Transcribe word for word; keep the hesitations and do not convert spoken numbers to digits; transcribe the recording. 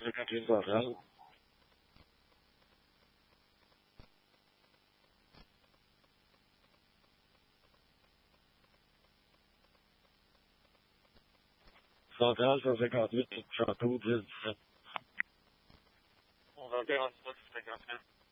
försöka tillbaka. Frontal försöka tillbaka. On va faire un spot, c'est pas grave.